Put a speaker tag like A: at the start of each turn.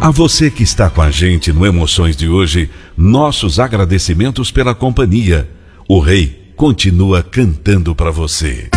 A: A você que está com a gente no Emoções de hoje, nossos agradecimentos pela companhia. O Rei continua cantando para você.